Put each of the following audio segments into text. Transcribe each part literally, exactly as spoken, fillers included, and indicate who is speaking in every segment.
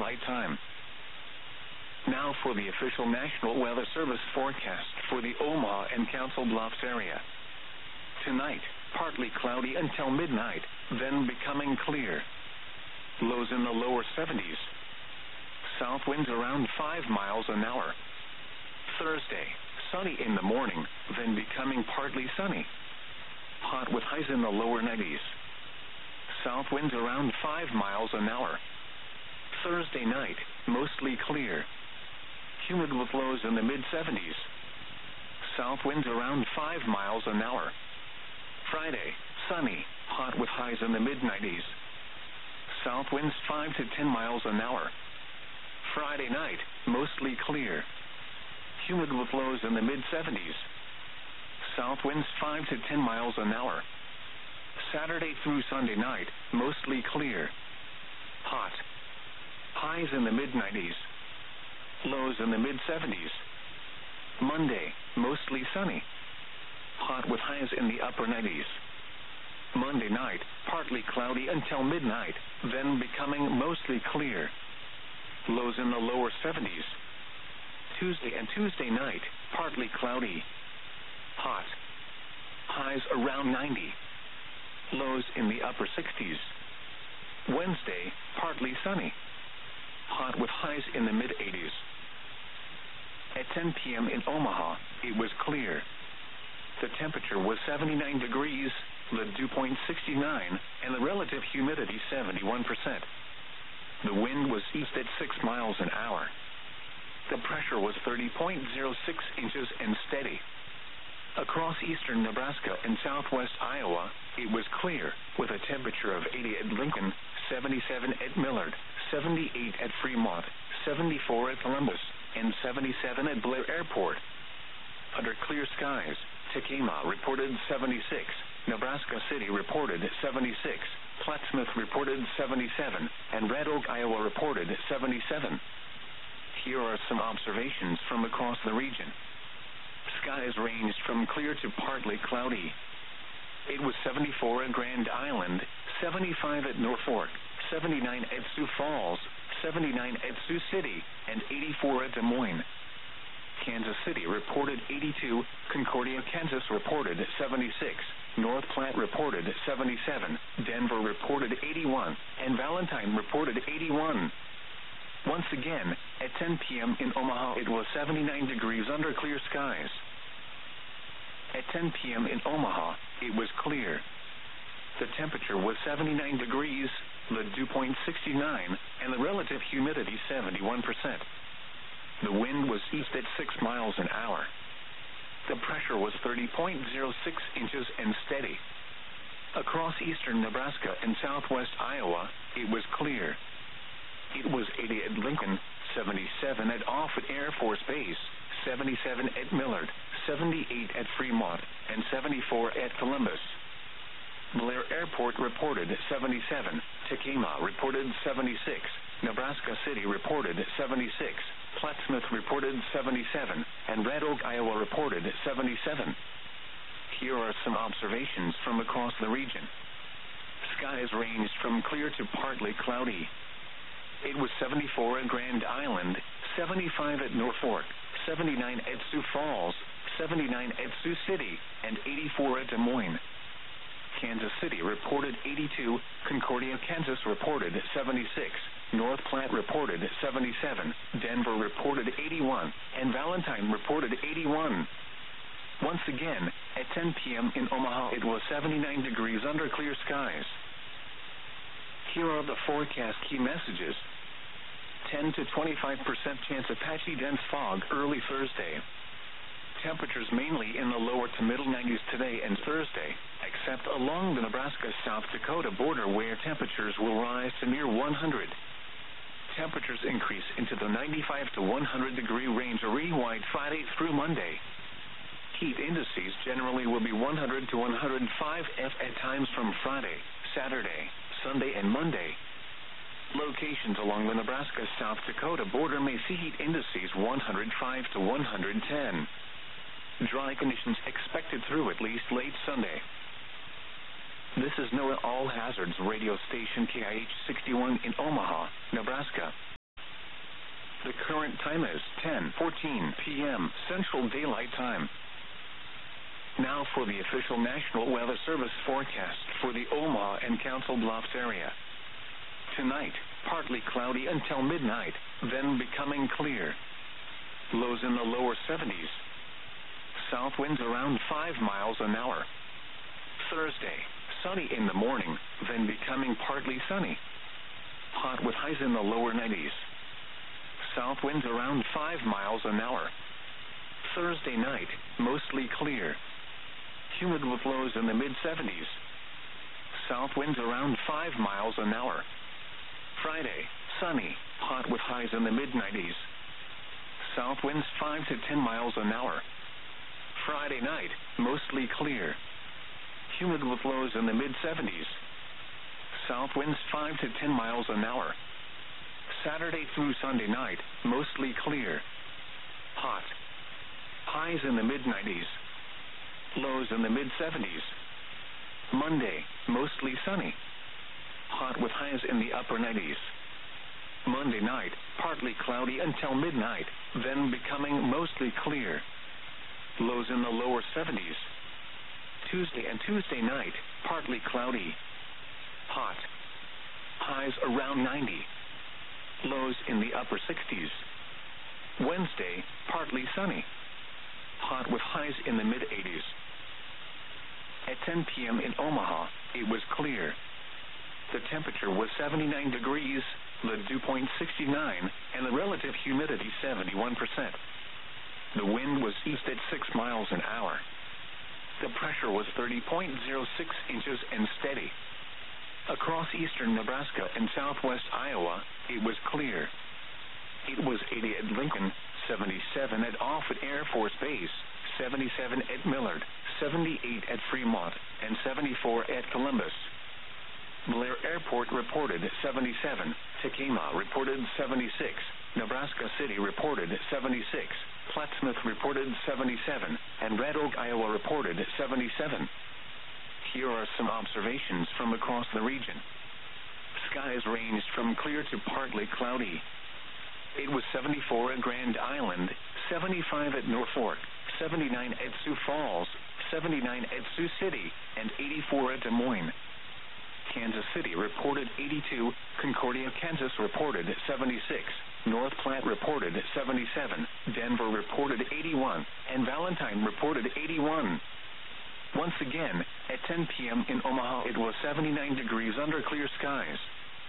Speaker 1: daylight time. Now for the official National Weather Service forecast for the Omaha and Council Bluffs area. Tonight, partly cloudy until midnight, then becoming clear. Lows in the lower seventies. South winds around five miles an hour. Thursday, sunny in the morning, then becoming partly sunny. Hot with highs in the lower nineties. South winds around five miles an hour. Thursday night, mostly clear. Humid with lows in the mid-seventies. South winds around five miles an hour. Friday, sunny, hot with highs in the mid-nineties. South winds five to ten miles an hour. Friday night, mostly clear. Humid with lows in the mid-seventies. South winds five to ten miles an hour. Saturday through Sunday night, mostly clear. Hot. Highs in the mid-nineties. Lows in the mid-seventies. Monday, mostly sunny. Hot with highs in the upper nineties. Monday night, partly cloudy until midnight, then becoming mostly clear. Lows in the lower seventies. Tuesday and Tuesday night, partly cloudy. Hot. Highs around ninety. Lows in the upper sixties. Wednesday, partly sunny. Hot with highs in the mid-eighties. At ten p.m. in Omaha, it was clear. The temperature was seventy-nine degrees, the dew point sixty-nine, and the relative humidity seventy-one percent. The wind was east at six miles an hour. The pressure was thirty point zero six inches and steady. Across eastern Nebraska and southwest Iowa, it was clear, with a temperature of eighty at Lincoln, seventy-seven at Millard, seventy-eight at Fremont, seventy-four at Columbus, and seventy-seven at Blair Airport. Under clear skies, Tekamah reported seventy-six, Nebraska City reported seventy-six, Plattsmouth reported seventy-seven, and Red Oak, Iowa reported seventy-seven. Here are some observations from across the region. Skies ranged from clear to partly cloudy. It was seventy-four at Grand Island, seventy-five at Norfolk, seventy-nine at Sioux Falls, seventy-nine at Sioux City, and eighty-four at Des Moines. Kansas City reported eighty-two, Concordia, Kansas reported seventy-six, North Platte reported seventy-seven, Denver reported eighty-one, and Valentine reported eighty-one. Once again, at ten p.m. in Omaha, it was seventy-nine degrees under clear skies. At ten p.m. in Omaha, it was clear. The temperature was seventy-nine degrees, the dew point sixty-nine, and the relative humidity seventy-one percent. The wind was east at six miles an hour. The pressure was thirty point zero six inches and steady. Across eastern Nebraska and southwest Iowa, it was clear. It was eighty at Lincoln, seventy-seven at Offutt Air Force Base, seventy-seven at Millard, seventy-eight at Fremont, and seventy-four at Columbus. Blair Airport reported seventy-seven, Tekamah reported seventy-six, Nebraska City reported seventy-six, Plattsmouth reported seventy-seven, and Red Oak, Iowa reported seventy-seven. Here are some observations from across the region. Skies ranged from clear to partly cloudy. It was seventy-four at Grand Island, seventy-five at Norfolk, seventy-nine at Sioux Falls, seventy-nine at Sioux City, and eighty-four at Des Moines. Kansas City reported eighty-two, Concordia, Kansas reported seventy-six, North Platte reported seventy-seven, Denver reported eighty-one, and Valentine reported eighty-one. Once again, at ten p.m. in Omaha, it was seventy-nine degrees under clear skies. Here are the forecast key messages. ten to twenty-five percent chance of patchy dense fog early Thursday. Temperatures mainly in the lower to middle nineties today and Thursday, except along the Nebraska-South Dakota border where temperatures will rise to near one hundred. Temperatures increase into the ninety-five to one hundred degree range area-wide Friday through Monday. Heat indices generally will be one hundred to one hundred five F at times from Friday, Saturday, Sunday, and Monday. Locations along the Nebraska-South Dakota border may see heat indices one hundred five to one hundred ten. Dry conditions expected through at least late Sunday. This is NOAA All Hazards radio station K I H sixty-one in Omaha, Nebraska. The current time is ten fourteen p m Central Daylight Time. Now for the official National Weather Service forecast for the Omaha and Council Bluffs area. Tonight, partly cloudy until midnight, then becoming clear. Lows in the lower seventies. South winds around five miles an hour. Thursday, sunny in the morning, then becoming partly sunny. Hot with highs in the lower nineties. South winds around five miles an hour. Thursday night, mostly clear. Humid with lows in the mid seventies. South winds around five miles an hour. Friday, sunny, hot with highs in the mid nineties. South winds five to ten miles an hour. Friday night, mostly clear. Humid with lows in the mid seventies. South winds five to ten miles an hour. Saturday through Sunday night, mostly clear. Hot. Highs in the mid nineties. Lows in the mid seventies. Monday, mostly sunny. Hot with highs in the upper nineties. Monday night, partly cloudy until midnight, then becoming mostly clear. Lows in the lower seventies. Tuesday and Tuesday night, partly cloudy. Hot. Highs around ninety. Lows in the upper sixties. Wednesday, partly sunny. Hot with highs in the mid eighties. At ten p m in Omaha, it was clear. The temperature was seventy-nine degrees, the dew point sixty-nine, and the relative humidity seventy-one percent. The wind was east at six miles an hour. The pressure was thirty point zero six inches and steady. Across eastern Nebraska and southwest Iowa, it was clear. It was eighty at Lincoln, seventy-seven at Offutt Air Force Base, seventy-seven at Millard, seventy-eight at Fremont, and seventy-four at Columbus. Blair Airport reported seventy-seven, Tacoma reported seventy-six, Nebraska City reported seventy-six, Plattsmouth reported seventy-seven, and Red Oak, Iowa reported seventy-seven. Here are some observations from across the region. Skies ranged from clear to partly cloudy. It was seventy-four at Grand Island, seventy-five at Norfolk, seventy-nine at Sioux Falls, seventy-nine at Sioux City, and eighty-four at Des Moines. Kansas City reported eighty-two, Concordia, Kansas reported seventy-six, North Platte reported seventy-seven, Denver reported eighty-one, and Valentine reported eighty-one. Once again, at ten p m in Omaha it was seventy-nine degrees under clear skies.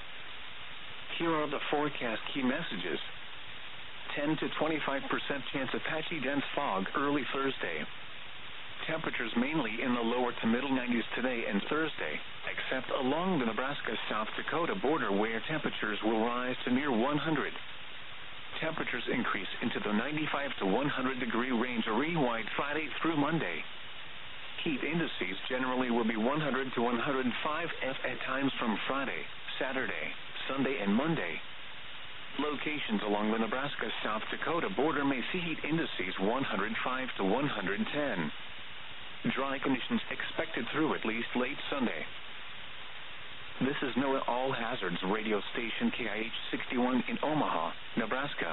Speaker 1: Here are the forecast key messages. ten to twenty-five percent chance of patchy dense fog early Thursday. Temperatures mainly in the lower to middle nineties today and Thursday, except along the Nebraska-South Dakota border where temperatures will rise to near one hundred. Temperatures increase into the ninety-five to one hundred degree range area-wide Friday through Monday. Heat indices generally will be one hundred to one hundred five at times from Friday, Saturday, Sunday, and Monday. Locations along the Nebraska-South Dakota border may see heat indices one hundred five to one hundred ten. Dry conditions expected through at least late Sunday. This is NOAA All Hazards radio station K I H sixty-one in Omaha, Nebraska.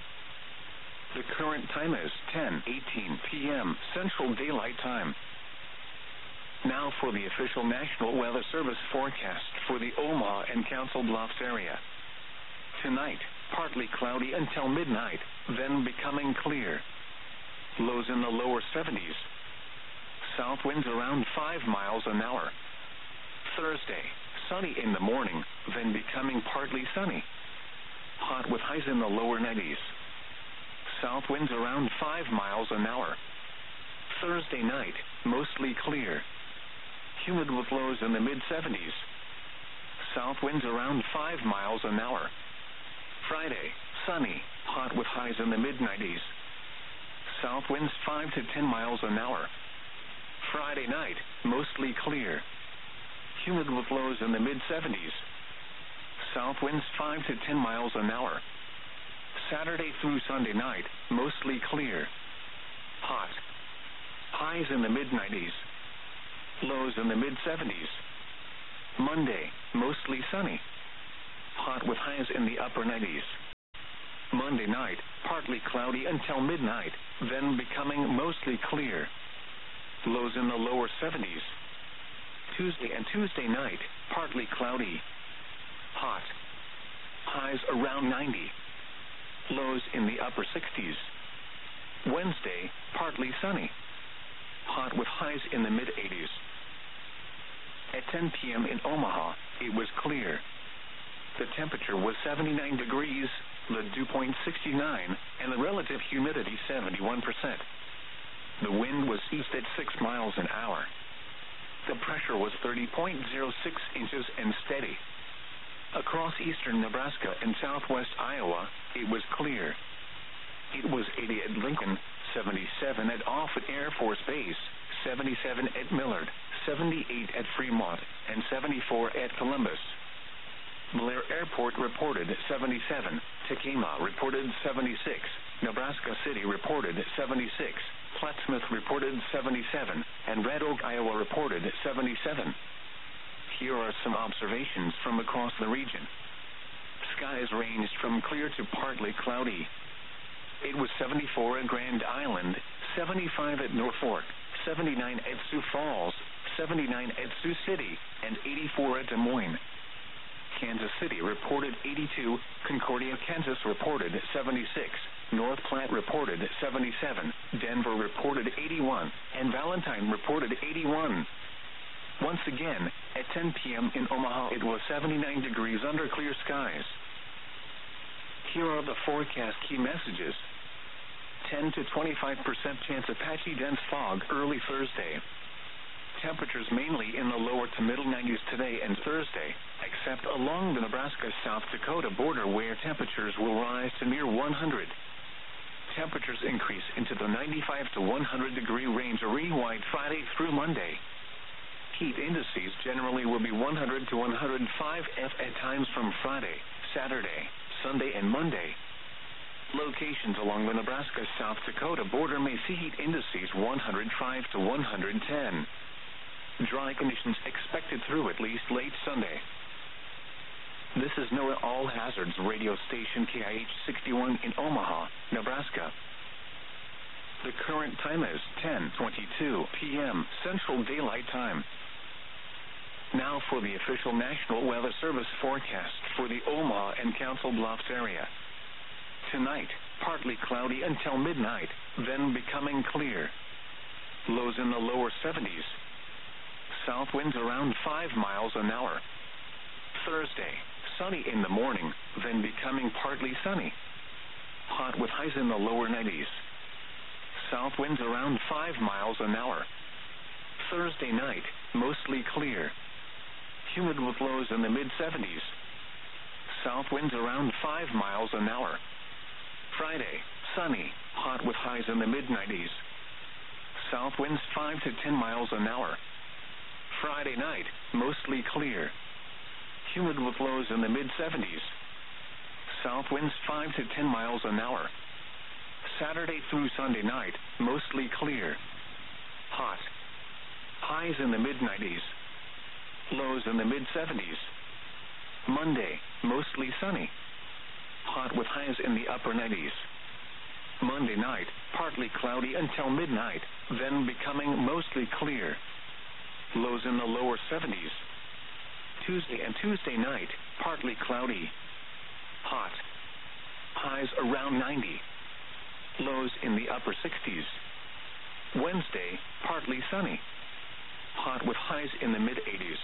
Speaker 1: The current time is ten eighteen p m Central Daylight Time. Now for the official National Weather Service forecast for the Omaha and Council Bluffs area. Tonight, partly cloudy until midnight, then becoming clear. Lows in the lower seventies. South winds around five miles an hour. Thursday, sunny in the morning, then becoming partly sunny. Hot with highs in the lower nineties. South winds around five miles an hour. Thursday night, mostly clear. Humid with lows in the mid seventies. South winds around five miles an hour. Friday, sunny, hot with highs in the mid nineties. South winds five to ten miles an hour. Friday night, mostly clear. Humid with lows in the mid seventies. South winds five to ten miles an hour. Saturday through Sunday night, mostly clear. Hot. Highs in the mid nineties. Lows in the mid seventies. Monday, mostly sunny. Hot with highs in the upper nineties. Monday night, partly cloudy until midnight, then becoming mostly clear. Lows in the lower seventies. Tuesday and Tuesday night, partly cloudy. Hot. Highs around ninety. Lows in the upper sixties. Wednesday, partly sunny. Hot with highs in the mid-eighties. At ten p.m. in Omaha, it was clear. The temperature was seventy-nine degrees, the dew point sixty-nine, and the relative humidity seventy-one percent. The wind was east at six miles an hour. The pressure was thirty point zero six inches and steady. Across eastern Nebraska and southwest Iowa, it was clear. It was eighty at Lincoln, seventy-seven at Offutt Air Force Base, seventy-seven at Millard, seventy-eight at Fremont, and seventy-four at Columbus. Blair Airport reported seventy-seven, Tekamah reported seventy-six, Nebraska City reported seventy-six, Plattsmouth reported seventy-seven, and Red Oak, Iowa reported seventy-seven. Here are some observations from across the region. Skies ranged from clear to partly cloudy. It was seventy-four at Grand Island, seventy-five at Norfolk, seventy-nine at Sioux Falls, seventy-nine at Sioux City, and eighty-four at Des Moines. Kansas City reported eighty-two, Concordia, Kansas reported seventy-six, North Platte reported seventy-seven, Denver reported eighty-one, and Valentine reported eighty-one. Once again, at ten p.m. in Omaha, it was seventy-nine degrees under clear skies. Here are the forecast key messages. ten to twenty-five percent chance of patchy dense fog early Thursday. Temperatures mainly in the lower to middle nineties today and Thursday, except along the Nebraska-South Dakota border where temperatures will rise to near one hundred. Temperatures increase into the ninety-five to one hundred degree range re-wide Friday through Monday. Heat indices generally will be one hundred to one hundred five F at times from Friday, Saturday, Sunday, and Monday. Locations along the Nebraska-South Dakota border may see heat indices one hundred five to one hundred ten. Dry conditions expected through at least late Sunday. This is NOAA All Hazards radio station K I H sixty-one in Omaha, Nebraska. The current time is ten twenty-two p.m. Central Daylight Time. Now for the official National Weather Service forecast for the Omaha and Council Bluffs area. Tonight, partly cloudy until midnight, then becoming clear. Lows in the lower seventies. South winds around five miles an hour. Thursday, sunny in the morning, then becoming partly sunny. Hot with highs in the lower nineties. South winds around five miles an hour. Thursday night, mostly clear. Humid with lows in the mid-seventies. South winds around five miles an hour. Friday, sunny, hot with highs in the mid-nineties. South winds five to ten miles an hour. Friday night, mostly clear. Humid with lows in the mid-seventies. South winds five to ten miles an hour. Saturday through Sunday night, mostly clear. Hot. Highs in the mid-nineties. Lows in the mid-seventies. Monday, mostly sunny. Hot with highs in the upper nineties. Monday night, partly cloudy until midnight, then becoming mostly clear. Lows in the lower seventies. Tuesday and Tuesday night, partly cloudy. Hot. Highs around ninety. Lows in the upper sixties. Wednesday, partly sunny. Hot with highs in the mid-eighties.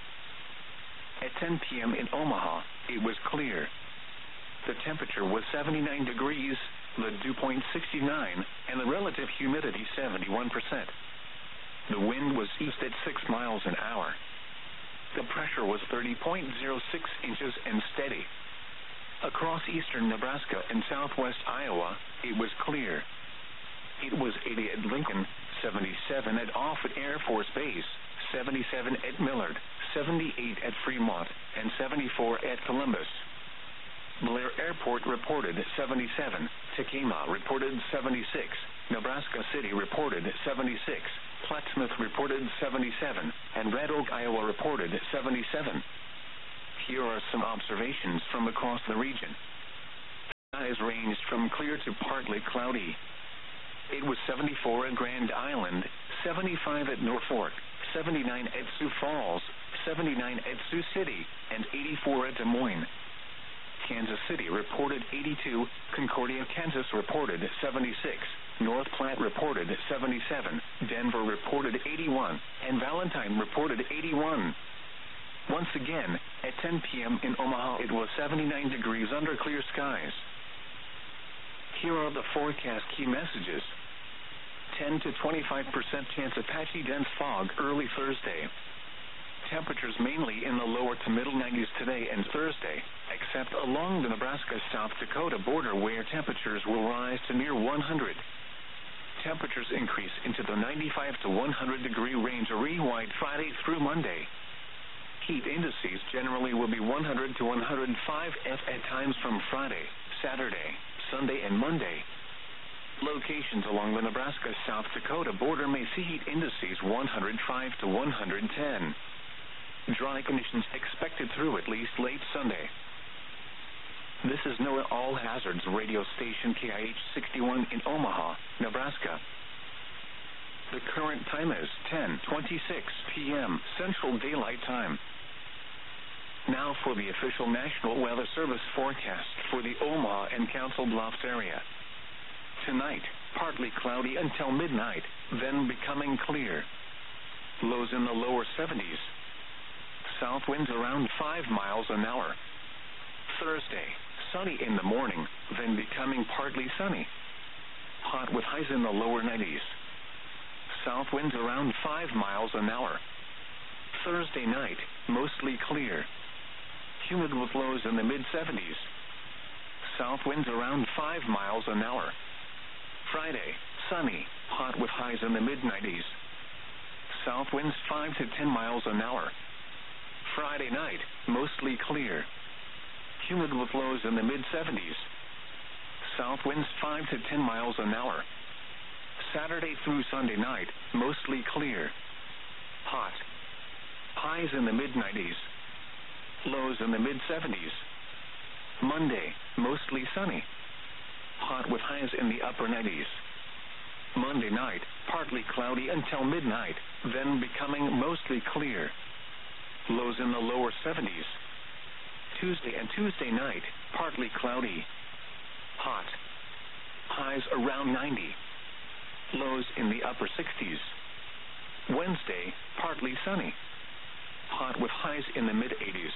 Speaker 1: At ten p.m. in Omaha, it was clear. The temperature was seventy-nine degrees, the dew point sixty-nine, and the relative humidity seventy-one percent. The wind was east at six miles an hour. The pressure was thirty point zero six inches and steady. Across eastern Nebraska and southwest Iowa, it was clear. It was eighty at Lincoln, seventy-seven at Offutt Air Force Base, seventy-seven at Millard, seventy-eight at Fremont, and seventy-four at Columbus. Blair Airport reported seventy-seven, Tekamah reported seventy-six, Nebraska City reported seventy-six, Plattsmouth reported seventy-seven, and Red Oak, Iowa reported seventy-seven. Here are some observations from across the region. Skies Skies ranged from clear to partly cloudy. It was seventy-four at Grand Island, seventy-five at Norfolk, seventy-nine at Sioux Falls, seventy-nine at Sioux City, and eighty-four at Des Moines. Kansas City reported eighty-two, Concordia, Kansas reported seventy-six, North Platte reported seventy-seven, Denver reported eighty-one, and Valentine reported eighty-one. Once again, at ten p.m. in Omaha it was seventy-nine degrees under clear skies. Here are the forecast key messages. ten to twenty-five percent chance of patchy dense fog early Thursday. Temperatures mainly in the lower to middle nineties today and Thursday, except along the Nebraska-South Dakota border where temperatures will rise to near one hundred. Temperatures increase into the ninety-five to one hundred degree range area-wide Friday through Monday. Heat indices generally will be one hundred to one hundred five F at times from Friday, Saturday, Sunday, and Monday. Locations along the Nebraska-South Dakota border may see heat indices one hundred five to one hundred ten. Dry conditions expected through at least late Sunday. This is NOAA All Hazards radio station K I H sixty-one in Omaha, Nebraska. The current time is ten twenty-six p.m. Central Daylight Time. Now for the official National Weather Service forecast for the Omaha and Council Bluffs area. Tonight, partly cloudy until midnight, then becoming clear. Lows in the lower seventies. South winds around five miles an hour. Thursday, sunny in the morning, then becoming partly sunny. Hot with highs in the lower nineties. South winds around five miles an hour. Thursday night, mostly clear. Humid with lows in the mid seventies. South winds around five miles an hour. Friday, sunny, hot with highs in the mid nineties. South winds five to ten miles an hour. Friday night, mostly clear. Humid with lows in the mid seventies. South winds five to ten miles an hour. Saturday through Sunday night, mostly clear. Hot. Highs in the mid nineties. Lows in the mid seventies. Monday, mostly sunny. Hot with highs in the upper nineties. Monday night, partly cloudy until midnight, then becoming mostly clear. Lows in the lower seventies. Tuesday and Tuesday night, partly cloudy. Hot. Highs around ninety. Lows in the upper sixties. Wednesday, partly sunny. Hot with highs in the mid eighties.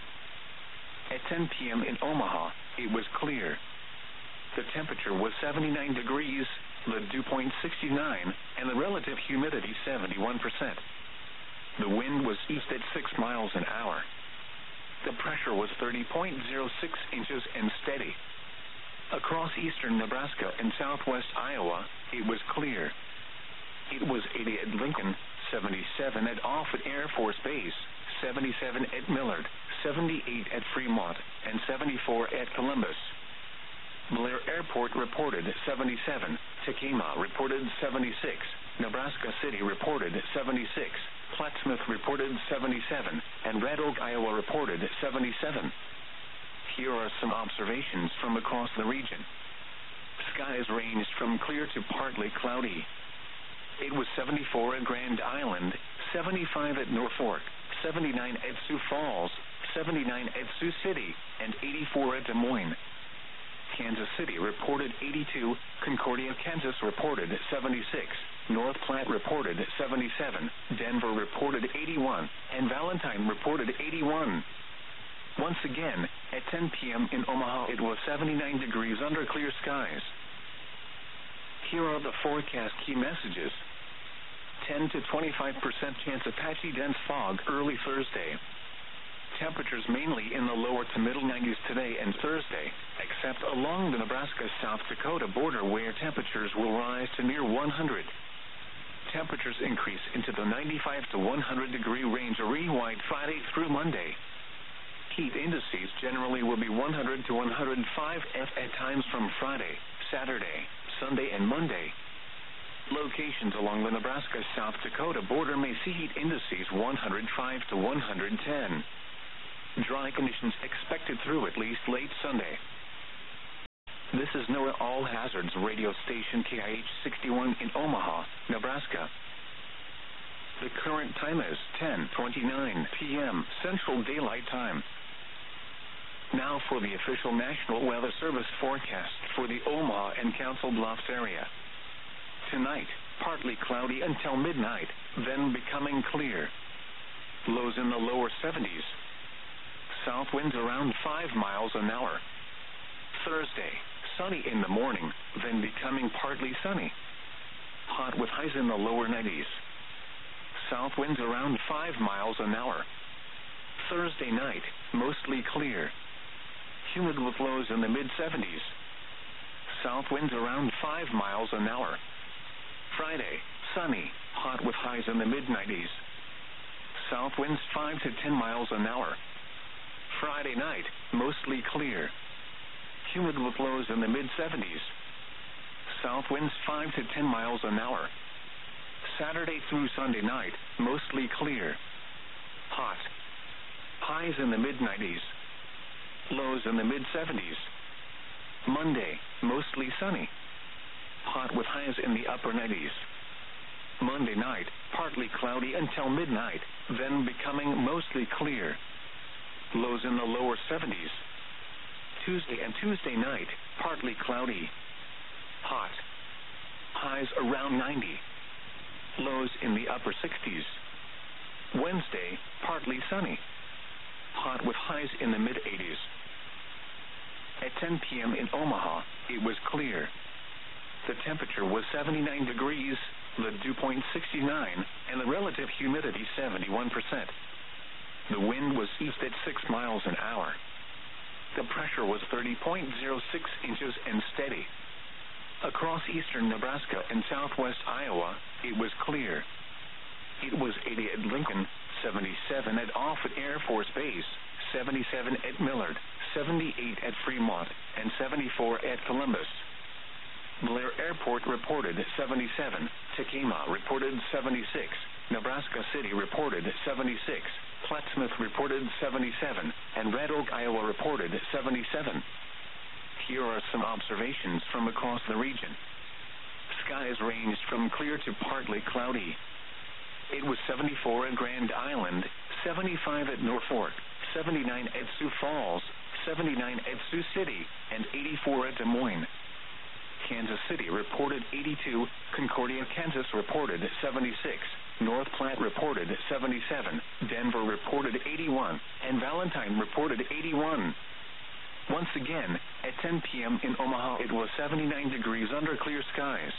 Speaker 1: At ten p.m. in Omaha, it was clear. The temperature was seventy-nine degrees, the dew point sixty-nine, and the relative humidity seventy-one percent. The wind was east at six miles an hour. The pressure was thirty point zero six inches and steady. Across eastern Nebraska and southwest Iowa, it was clear. It was eighty at Lincoln, seventy-seven at Offutt Air Force Base, seventy-seven at Millard, seventy-eight at Fremont, and seventy-four at Columbus. Blair Airport reported seventy-seven, Tekamah reported seventy-six, Nebraska City reported seventy-six, Plattsmouth reported seventy-seven, and Red Oak, Iowa reported seventy-seven. Here are some observations from across the region. Skies ranged from clear to partly cloudy. It was seventy-four at Grand Island, seventy-five at Norfolk, seventy-nine at Sioux Falls, seventy-nine at Sioux City, and eighty-four at Des Moines. Kansas City reported eighty-two, Concordia, Kansas reported seventy-six, North Platte reported seventy-seven, Denver reported eighty-one, and Valentine reported eighty-one. Once again, at ten p.m. in Omaha it was seventy-nine degrees under clear skies. Here are the forecast key messages. ten to twenty-five percent chance of patchy dense fog early Thursday. Temperatures mainly in the lower to middle nineties today and Thursday, except along the Nebraska-South Dakota border where temperatures will rise to near one hundred. Temperatures increase into the ninety-five to one hundred degree range area-wide Friday through Monday. Heat indices generally will be one hundred to one hundred five F at times from Friday, Saturday, Sunday, and Monday. Locations along the Nebraska-South Dakota border may see heat indices one hundred five to one hundred ten. Dry conditions expected through at least late Sunday. This is NOAA All Hazards radio station K I H sixty-one in Omaha, Nebraska. The current time is ten twenty-nine p.m. Central Daylight Time. Now for the official National Weather Service forecast for the Omaha and Council Bluffs area. Tonight, partly cloudy until midnight, then becoming clear. Lows in the lower seventies. South winds around five miles an hour. Thursday, sunny in the morning, then becoming partly sunny. Hot with highs in the lower nineties. South winds around five miles an hour. Thursday night, mostly clear. Humid with lows in the mid seventies. South winds around five miles an hour. Friday, sunny, hot with highs in the mid nineties. South winds five to ten miles an hour. Friday night, mostly clear. Humid with lows in the mid seventies. South winds five to ten miles an hour. Saturday through Sunday night, mostly clear. Hot. Highs in the mid nineties. Lows in the mid seventies. Monday, mostly sunny. Hot with highs in the upper nineties. Monday night, partly cloudy until midnight, then becoming mostly clear. Lows in the lower seventies. Tuesday and Tuesday night, partly cloudy. Hot. Highs around ninety. Lows in the upper sixties. Wednesday, partly sunny. Hot with highs in the mid eighties. At ten p.m. in Omaha, it was clear. The temperature was seventy-nine degrees, the dew point sixty-nine, and the relative humidity seventy-one percent. The wind was east at six miles an hour. The pressure was thirty point zero six inches and steady. Across eastern Nebraska and southwest Iowa, it was clear. It was eighty at Lincoln, seventy-seven at Offutt Air Force Base, seventy-seven at Millard, seventy-eight at Fremont, and seventy-four at Columbus. Blair Airport reported seventy-seven, Tekamah reported seventy-six, Nebraska City reported seventy-six, Plattsmouth reported seventy-seven, and Red Oak, Iowa reported seventy-seven. Here are some observations from across the region. Skies ranged from clear to partly cloudy. It was seventy-four at Grand Island, seventy-five at Norfolk, seventy-nine at Sioux Falls, seventy-nine at Sioux City, and eighty-four at Des Moines. Kansas City reported eighty-two, Concordia, Kansas reported seventy-six, North Platte reported seventy-seven, Denver reported eighty-one, and Valentine reported eighty-one. Once again, at ten p.m. in Omaha, it was seventy-nine degrees under clear skies.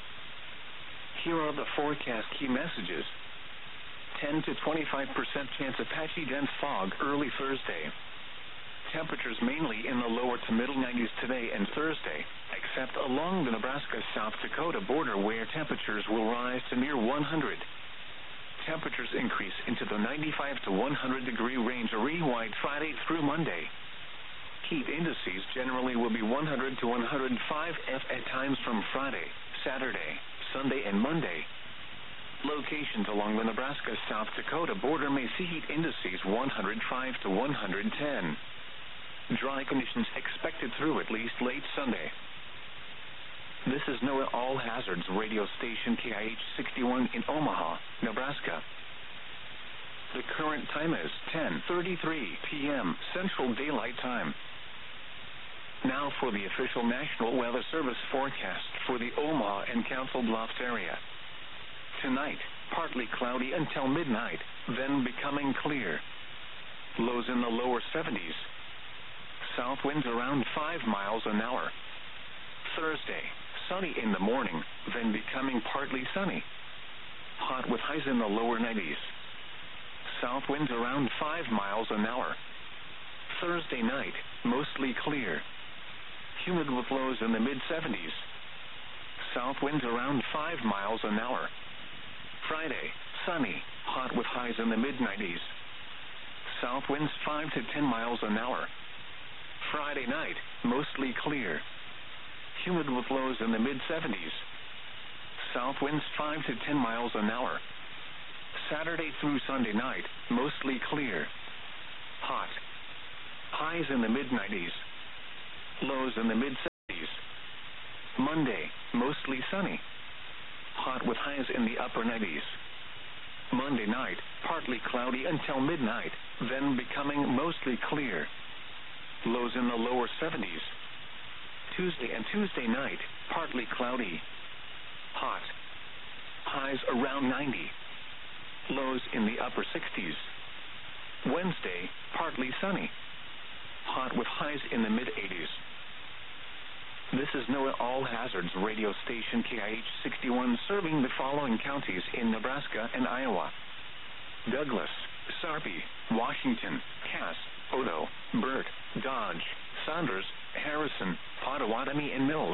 Speaker 1: Here are the forecast key messages. ten to twenty-five percent chance of patchy dense fog early Thursday. Temperatures mainly in the lower to middle nineties today and Thursday, except along the Nebraska-South Dakota border where temperatures will rise to near one hundred. Temperatures increase into the ninety-five to one hundred degree range re-wide Friday through Monday. Heat indices generally will be one hundred to one hundred five F at times from Friday, Saturday, Sunday, and Monday. Locations along the Nebraska-South Dakota border may see heat indices one hundred five to one hundred ten. Dry conditions expected through at least late Sunday. This is NOAA All Hazards radio station K I H sixty-one in Omaha, Nebraska. The current time is ten thirty-three p.m. Central Daylight Time. Now for the official National Weather Service forecast for the Omaha and Council Bluffs area. Tonight, partly cloudy until midnight, then becoming clear. Lows in the lower seventies. South winds around five miles an hour. Thursday, sunny in the morning, then becoming partly sunny. Hot with highs in the lower nineties. South winds around five miles an hour. Thursday night, mostly clear. Humid with lows in the mid seventies. South winds around five miles an hour. Friday, sunny, hot with highs in the mid nineties. South winds five to ten miles an hour. Friday night, mostly clear. Humid with lows in the mid seventies. South winds five to ten miles an hour. Saturday through Sunday night, mostly clear. Hot. Highs in the mid nineties. Lows in the mid seventies. Monday, mostly sunny. Hot with highs in the upper nineties. Monday night, partly cloudy until midnight, then becoming mostly clear. Lows in the lower seventies. Tuesday and Tuesday night, partly cloudy. Hot. Highs around ninety. Lows in the upper sixties. Wednesday, partly sunny. Hot with highs in the mid-eighties. This is NOAA All Hazards radio station K I H sixty-one, serving the following counties in Nebraska and Iowa: Douglas, Sarpy, Washington, Cass, Odo, Burt, Dodge, Saunders, Harrison, Pottawatomie, and Mills.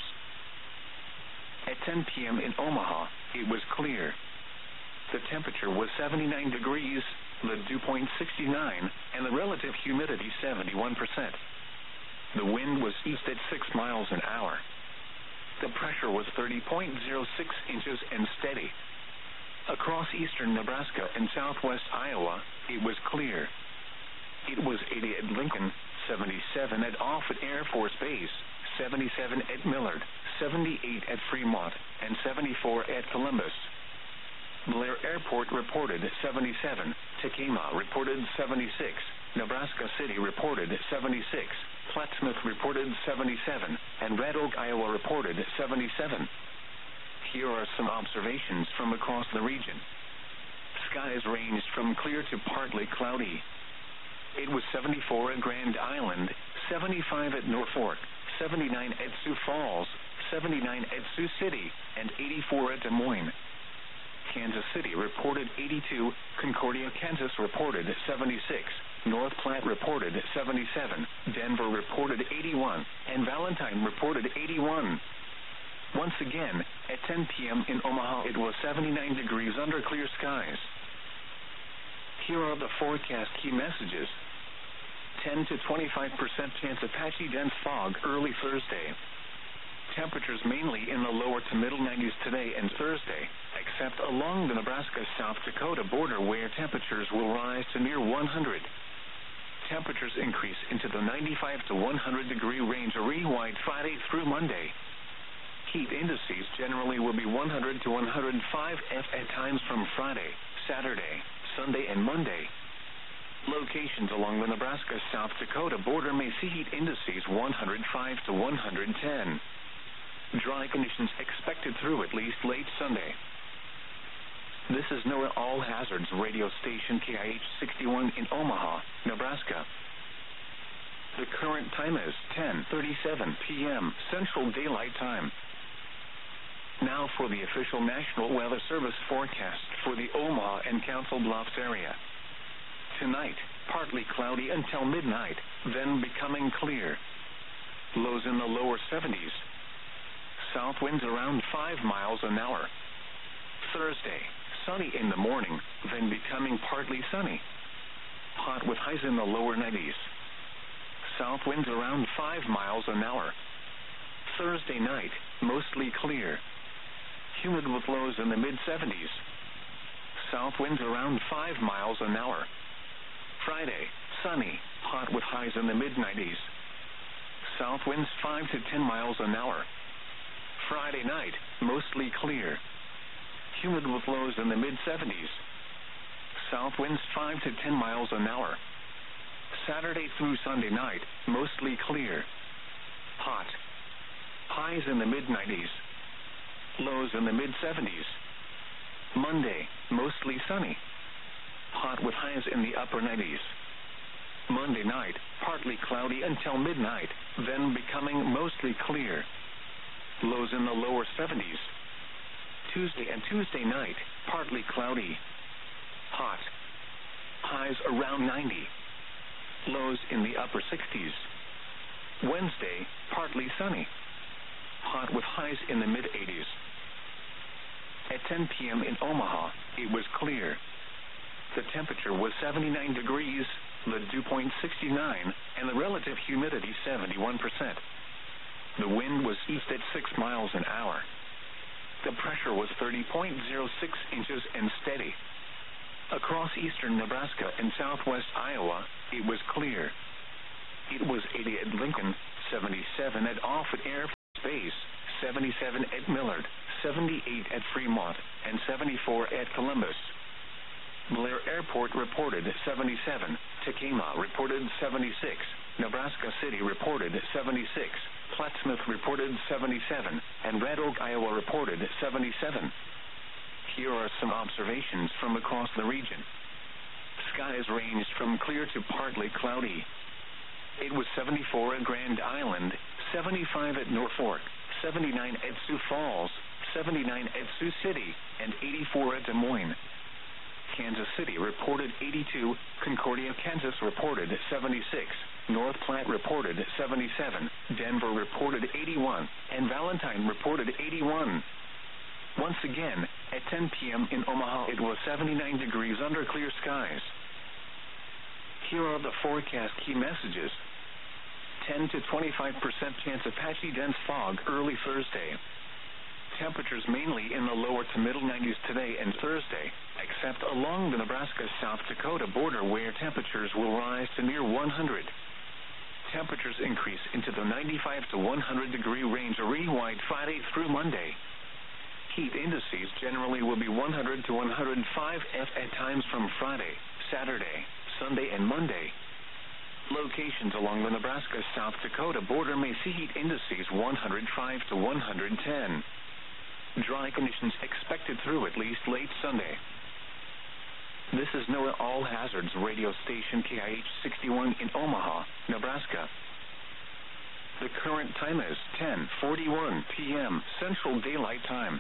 Speaker 1: At ten p.m. in Omaha, it was clear. The temperature was seventy-nine degrees, the dew point sixty-nine, and the relative humidity seventy-one percent. The wind was east at six miles an hour. The pressure was thirty point zero six inches and steady. Across eastern Nebraska and southwest Iowa, it was clear. It was eighty at Lincoln, seventy-seven at Offutt Air Force Base, seventy-seven at Millard, seventy-eight at Fremont, and seventy-four at Columbus. Blair Airport reported seventy-seven, Tekamah reported seventy-six, Nebraska City reported seventy-six, Plattsmouth reported seventy-seven, and Red Oak, Iowa reported seventy-seven. Here are some observations from across the region. Skies ranged from clear to partly cloudy. It was seventy-four at Grand Island, seventy-five at Norfolk, seventy-nine at Sioux Falls, seventy-nine at Sioux City, and eighty-four at Des Moines. Kansas City reported eighty-two, Concordia, Kansas reported seventy-six, North Platte reported seventy-seven, Denver reported eighty-one, and Valentine reported eighty-one. Once again, at ten p.m. in Omaha, it was seventy-nine degrees under clear skies. Here are the forecast key messages. ten to twenty-five percent chance of patchy dense fog early Thursday. Temperatures mainly in the lower to middle nineties today and Thursday, except along the Nebraska-South Dakota border where temperatures will rise to near one hundred. Temperatures increase into the ninety-five to one hundred degree range re-wide Friday through Monday. Heat indices generally will be one hundred to one hundred five F at times from Friday, Saturday, Sunday, and Monday. Locations along the Nebraska-South Dakota border may see heat indices one hundred five to one hundred ten. Dry conditions expected through at least late Sunday. This is NOAA All Hazards radio station K I H sixty-one in Omaha, Nebraska. The current time is ten thirty-seven p.m. Central Daylight Time. Now for the official National Weather Service forecast for the Omaha and Council Bluffs area. Tonight, partly cloudy until midnight, then becoming clear. Lows in the lower seventies. South winds around five miles an hour. Thursday, sunny in the morning, then becoming partly sunny. Hot with highs in the lower nineties. South winds around five miles an hour. Thursday night, mostly clear. Humid with lows in the mid-seventies. South winds around five miles an hour. Friday, sunny, hot with highs in the mid-nineties. South winds five to ten miles an hour. Friday night, mostly clear. Humid with lows in the mid-seventies. South winds five to ten miles an hour. Saturday through Sunday night, mostly clear. Hot. Highs in the mid-nineties. Lows in the mid-seventies. Monday, mostly sunny. Hot with highs in the upper nineties. Monday night, partly cloudy until midnight, then becoming mostly clear. Lows in the lower seventies. Tuesday and Tuesday night, partly cloudy. Hot. Highs around ninety. Lows in the upper sixties. Wednesday, partly sunny. Hot with highs in the mid-eighties. At ten p.m. in Omaha, it was clear. The temperature was seventy-nine degrees, the dew point sixty-nine, and the relative humidity seventy-one percent. The wind was east at six miles an hour. The pressure was thirty point zero six inches and steady. Across eastern Nebraska and southwest Iowa, it was clear. It was eighty at Lincoln, seventy-seven at Offutt Air Force Base, seventy-seven at Millard, seventy-eight at Fremont, and seventy-four at Columbus. Blair Airport reported seventy-seven, Tacoma reported seventy-six, Nebraska City reported seventy-six, Plattsmouth reported seventy-seven, and Red Oak, Iowa reported seventy-seven. Here are some observations from across the region. Skies ranged from clear to partly cloudy. It was seventy-four at Grand Island, seventy-five at Norfolk, seventy-nine at Sioux Falls, seventy-nine at Sioux City, and eighty-four at Des Moines. Kansas City reported eighty-two, Concordia, Kansas reported seventy-six, North Platte reported seventy-seven, Denver reported eighty-one, and Valentine reported eighty-one. Once again, at ten p.m. in Omaha, it was seventy-nine degrees under clear skies. Here are the forecast key messages. ten to twenty-five percent chance of patchy dense fog early Thursday. Temperatures mainly in the lower to middle nineties today and Thursday, except along the Nebraska-South Dakota border where temperatures will rise to near one hundred. Temperatures increase into the ninety-five to one hundred degree range region-wide Friday through Monday. Heat indices generally will be one hundred to one hundred five F at times from Friday, Saturday, Sunday, and Monday. Locations along the Nebraska-South Dakota border may see heat indices one hundred five to one hundred ten. Dry conditions expected through at least late Sunday. This is NOAA All Hazards radio station K I H sixty-one in Omaha, Nebraska. The current time is ten forty-one p.m. Central Daylight Time.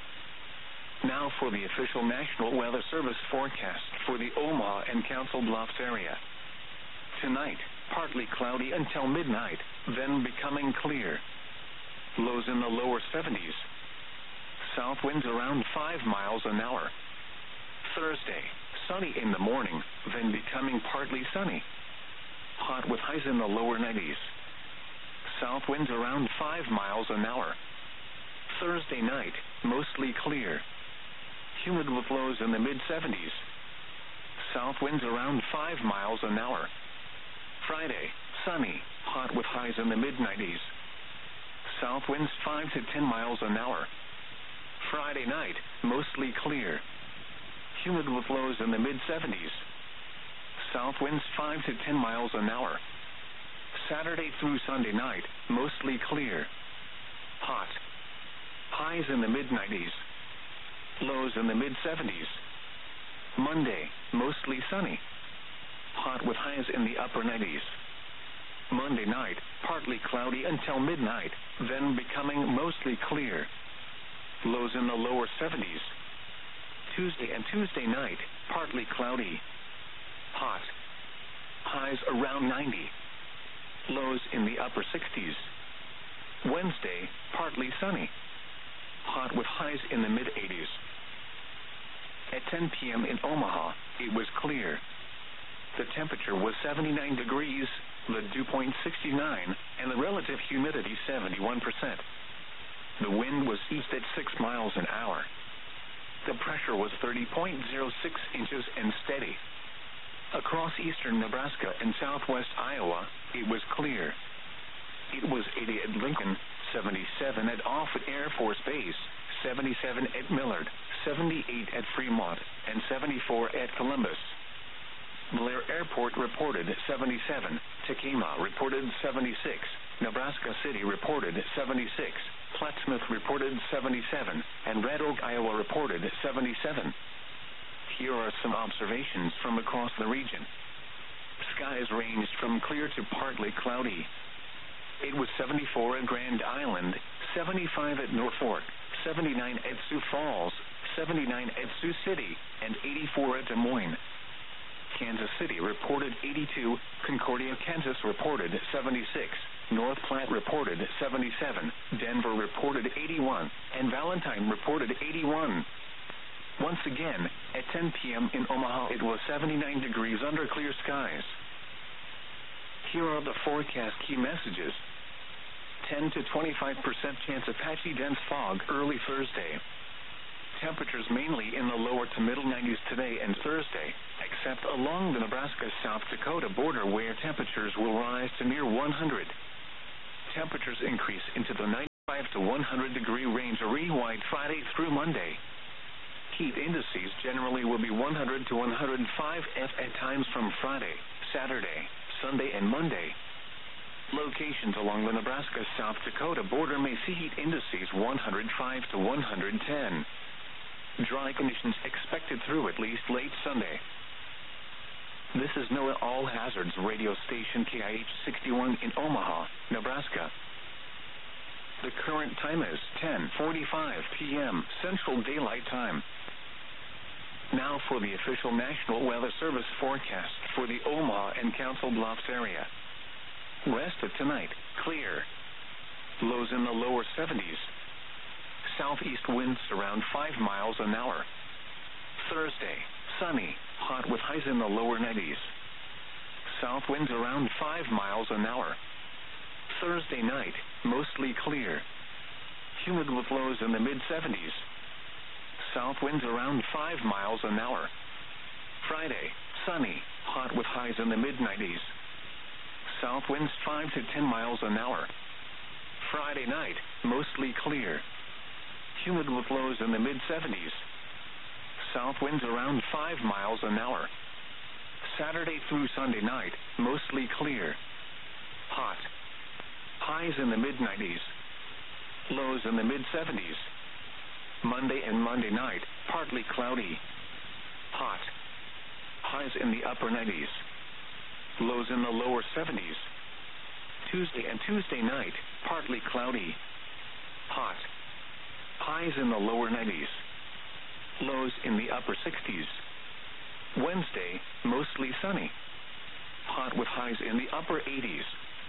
Speaker 1: Now for the official National Weather Service forecast for the Omaha and Council Bluffs area. Tonight, partly cloudy until midnight, then becoming clear. Lows in the lower seventies. South winds around five miles an hour. Thursday, sunny in the morning, then becoming partly sunny. Hot with highs in the lower nineties. South winds around five miles an hour. Thursday night, mostly clear. Humid with lows in the mid-seventies. South winds around five miles an hour. Friday, sunny, hot with highs in the mid-nineties. South winds five to ten miles an hour. Friday night, mostly clear. Humid with lows in the mid-seventies. South winds five to ten miles an hour. Saturday through Sunday night, mostly clear. Hot. Highs in the mid-nineties. Lows in the mid-seventies. Monday, mostly sunny. Hot with highs in the upper nineties. Monday night, partly cloudy until midnight, then becoming mostly clear. Lows in the lower seventies. Tuesday and Tuesday night, partly cloudy. Hot. Highs around ninety. Lows in the upper sixties. Wednesday, partly sunny. Hot with highs in the mid-eighties. At ten p.m. in Omaha, it was clear. The temperature was seventy-nine degrees, the dew point sixty-nine, and the relative humidity seventy-one percent. The wind was east at six miles an hour. The pressure was thirty point zero six inches and steady. Across eastern Nebraska and southwest Iowa, it was clear. It was eighty at Lincoln, seventy-seven at Offutt Air Force Base, seventy-seven at Millard, seventy-eight at Fremont, and seventy-four at Columbus. Blair Airport reported seventy-seven, Tacoma reported seventy-six, Nebraska City reported seventy-six, Plattsmouth reported seventy-seven, and Red Oak, Iowa reported seventy-seven. Here are some observations from across the region. Skies ranged from clear to partly cloudy. It was seventy-four at Grand Island, seventy-five at Norfolk, seventy-nine at Sioux Falls, seventy-nine at Sioux City, and eighty-four at Des Moines. Kansas City reported eighty-two, Concordia, Kansas reported seventy-six, North Platte reported seventy-seven, Denver reported eighty-one, and Valentine reported eighty-one. Once again, at ten p.m. in Omaha, it was seventy-nine degrees under clear skies. Here are the forecast key messages. ten to twenty-five percent chance of patchy dense fog early Thursday. Temperatures mainly in the lower to middle nineties today and Thursday, except along the Nebraska-South Dakota border where temperatures will rise to near one hundred. Temperatures increase into the ninety-five to one hundred one hundred degree range array-wide Friday through Monday. Heat indices generally will be one hundred to one hundred five F at times from Friday, Saturday, Sunday, and Monday. Locations along the Nebraska-South Dakota border may see heat indices one hundred five to one hundred ten. Dry conditions expected through at least late Sunday. This is NOAA All Hazards radio station K I H sixty-one in Omaha, Nebraska. The current time is ten forty-five p m Central Daylight Time. Now for the official National Weather Service forecast for the Omaha and Council Bluffs area. West of tonight, clear. Lows in the lower seventies. Southeast winds around five miles an hour. Thursday, sunny, hot with highs in the lower nineties. South winds around five miles an hour. Thursday night, mostly clear. Humid with lows in the mid seventies. South winds around five miles an hour. Friday, sunny, hot with highs in the mid nineties. South winds five to ten miles an hour. Friday night, mostly clear. Humid with lows in the mid seventies. South winds around five miles an hour. Saturday through Sunday night, mostly clear. Hot. Highs in the mid nineties. Lows in the mid seventies. Monday and Monday night, partly cloudy. Hot. Highs in the upper nineties. Lows in the lower seventies. Tuesday and Tuesday night, partly cloudy. Hot. Highs in the lower nineties. Lows in the upper sixties. Wednesday, mostly sunny. Hot with highs in the upper eighties.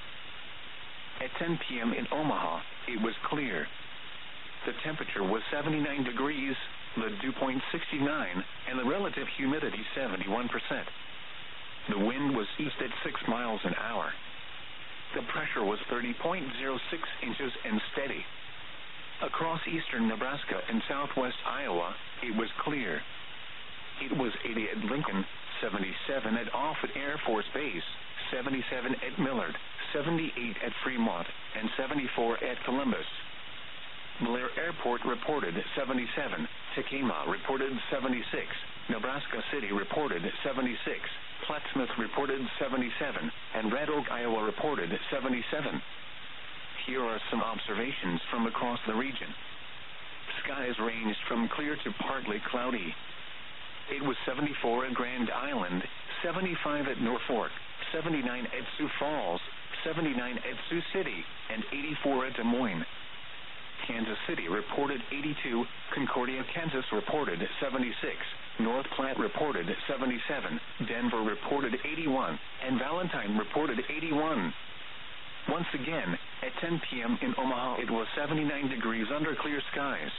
Speaker 1: At ten p m in Omaha, it was clear. The temperature was seventy-nine degrees, the dew point sixty-nine, and the relative humidity seventy-one percent. The wind was east at six miles an hour. The pressure was thirty point zero six inches and steady. Across eastern Nebraska and southwest Iowa, it was clear. It was eighty at Lincoln, seventy-seven at Offutt Air Force Base, seventy-seven at Millard, seventy-eight at Fremont, and seventy-four at Columbus. Blair Airport reported seventy-seven, Tacoma reported seventy-six, Nebraska City reported seventy-six, Plattsmouth reported seventy-seven, and Red Oak, Iowa reported seventy-seven. Here are some observations from across the region. Skies ranged from clear to partly cloudy. It was seventy-four at Grand Island, seventy-five at Norfolk, seventy-nine at Sioux Falls, seventy-nine at Sioux City, and eighty-four at Des Moines. Kansas City reported eighty-two, Concordia, Kansas reported seventy-six, North Platte reported seventy-seven, Denver reported eighty-one, and Valentine reported eighty-one. Once again, at ten p m in Omaha, it was seventy-nine degrees under clear skies.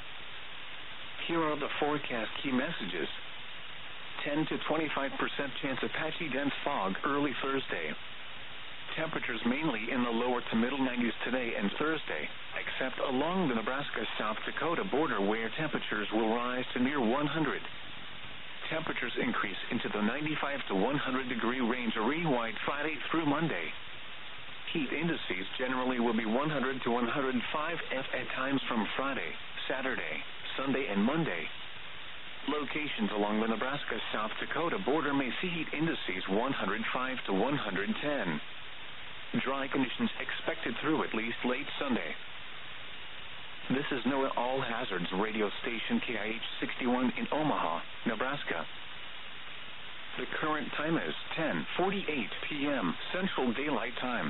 Speaker 1: Here are the forecast key messages. ten to twenty-five percent chance of patchy dense fog early Thursday. Temperatures mainly in the lower to middle nineties today and Thursday, except along the Nebraska-South Dakota border where temperatures will rise to near one hundred. Temperatures increase into the ninety-five to one hundred degree range array-wide Friday through Monday. Heat indices generally will be one hundred to one hundred five F at times from Friday, Saturday, Sunday, and Monday. Locations along the Nebraska-South Dakota border may see heat indices one hundred five to one hundred ten. Dry conditions expected through at least late Sunday. This is NOAA All Hazards radio station K I H sixty-one in Omaha, Nebraska. The current time is ten forty-eight p m Central Daylight Time.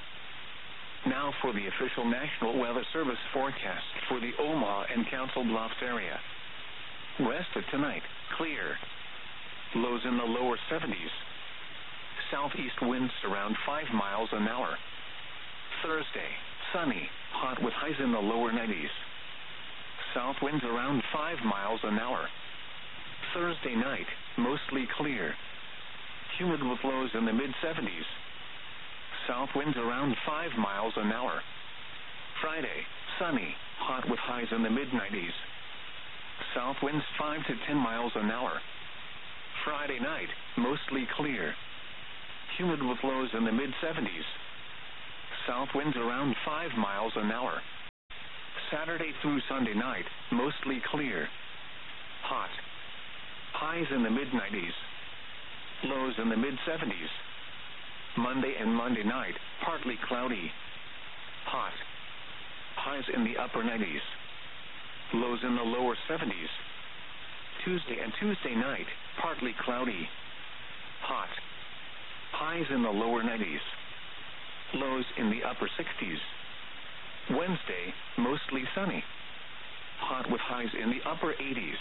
Speaker 1: Now for the official National Weather Service forecast for the Omaha and Council Bluffs area. West of tonight, clear. Lows in the lower seventies. Southeast winds around five miles an hour. Thursday, sunny, hot with highs in the lower nineties. South winds around five miles an hour. Thursday night, mostly clear. Humid with lows in the mid seventies. South winds around five miles an hour. Friday, sunny, hot with highs in the mid nineties. South winds five to ten miles an hour. Friday night, mostly clear. Humid with lows in the mid seventies. South winds around five miles an hour. Saturday through Sunday night, mostly clear. Hot. Highs in the mid nineties. Lows in the mid seventies. Monday and Monday night, partly cloudy. Hot. Highs in the upper nineties. Lows in the lower seventies. Tuesday and Tuesday night, partly cloudy. Hot. Highs in the lower nineties. Lows in the upper sixties. Wednesday, mostly sunny. Hot with highs in the upper eighties.